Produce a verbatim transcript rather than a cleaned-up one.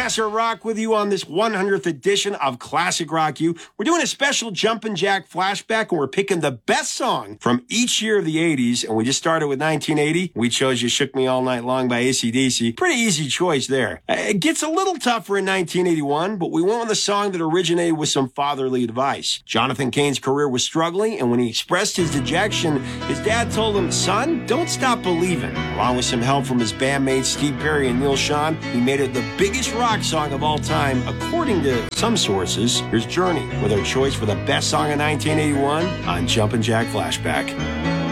Master Rock with you on this one hundredth edition of Classic Rock U. We're doing a special Jumpin' Jack flashback, and we're picking the best song from each year of the eighties, and we just started with nineteen eighty. We chose You Shook Me All Night Long by A C D C. Pretty easy choice there. It gets a little tougher in nineteen eighty-one, but we went with a song that originated with some fatherly advice. Jonathan Cain's career was struggling, and when he expressed his dejection, his dad told him, "Son, don't stop believing." Along with some help from his bandmates Steve Perry and Neil Schon, he made it the biggest rock song of all time, according to some sources. Here's Journey with our choice for the best song of nineteen eighty-one on Jumpin' Jack Flashback.